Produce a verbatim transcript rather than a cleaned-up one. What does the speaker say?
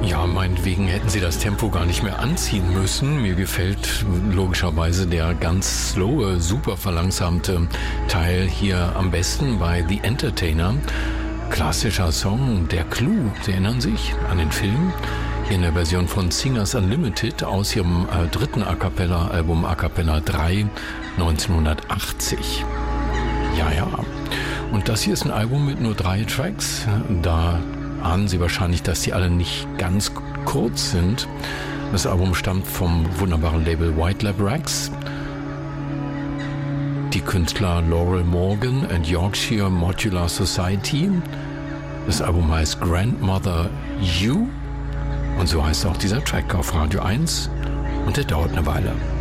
Ja, meinetwegen hätten sie das Tempo gar nicht mehr anziehen müssen. Mir gefällt logischerweise der ganz slowe, super verlangsamte Teil hier am besten bei The Entertainer. Klassischer Song, der Clou, Sie erinnern sich an den Film? Hier in der Version von Singers Unlimited aus ihrem äh, dritten A Cappella-Album A Cappella drei neunzehnhundertachtzig. Ja, ja. Und das hier ist ein Album mit nur drei Tracks. Da ahnen Sie wahrscheinlich, dass die alle nicht ganz kurz sind. Das Album stammt vom wunderbaren Label White Lab Records. Die Künstler Laurel Morgan and Yorkshire Modular Society. Das Album heißt Grandmother You. Und so heißt auch dieser Track auf Radio eins. Und der dauert eine Weile.